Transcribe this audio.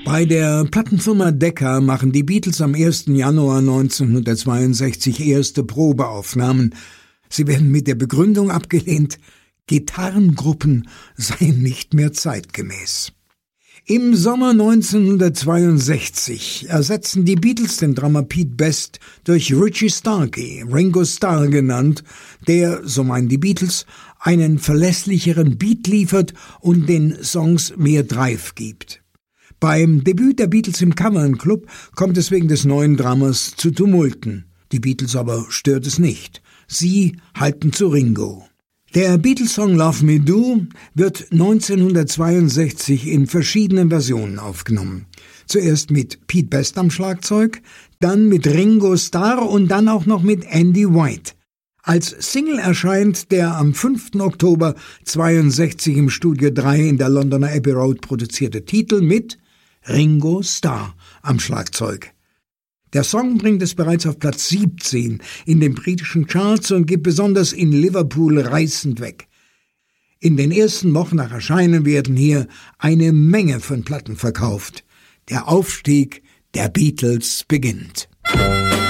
Bei der Plattenfirma Decca machen die Beatles am 1. Januar 1962 erste Probeaufnahmen. Sie werden mit der Begründung abgelehnt, Gitarrengruppen seien nicht mehr zeitgemäß. Im Sommer 1962 ersetzen die Beatles den Drummer Pete Best durch Richie Starkey, Ringo Starr genannt, der, so meinen die Beatles, einen verlässlicheren Beat liefert und den Songs mehr Drive gibt. Beim Debüt der Beatles im Cavern Club kommt es wegen des neuen Drummers zu Tumulten. Die Beatles aber stört es nicht. Sie halten zu Ringo. Der Beatles-Song Love Me Do wird 1962 in verschiedenen Versionen aufgenommen. Zuerst mit Pete Best am Schlagzeug, dann mit Ringo Starr und dann auch noch mit Andy White. Als Single erscheint der am 5. Oktober 1962 im Studio 3 in der Londoner Abbey Road produzierte Titel mit Ringo Starr am Schlagzeug. Der Song bringt es bereits auf Platz 17 in den britischen Charts und geht besonders in Liverpool reißend weg. In den ersten Wochen nach Erscheinen werden hier eine Menge von Platten verkauft. Der Aufstieg der Beatles beginnt.